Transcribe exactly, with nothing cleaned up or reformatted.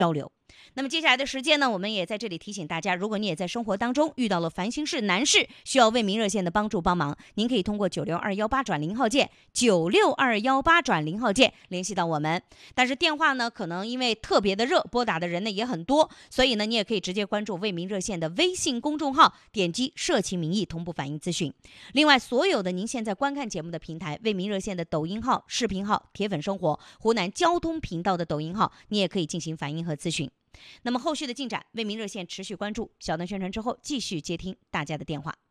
交流。那么接下来的时间呢，我们也在这里提醒大家，如果你也在生活当中遇到了烦心事难事，需要为民热线的帮助帮忙，您可以通过九六二一八转零号键九六二一八转零号键联系到我们。但是电话呢，可能因为特别的热，拨打的人呢也很多，所以呢你也可以直接关注为民热线的微信公众号，点击社情民意同步反映咨询。另外，所有的您现在观看节目的平台，为民热线的抖音号、视频号、铁粉生活、湖南交通频道的抖音号，你也可以进行反映和咨询。那么后续的进展，为民热线持续关注，小段宣传之后继续接听大家的电话。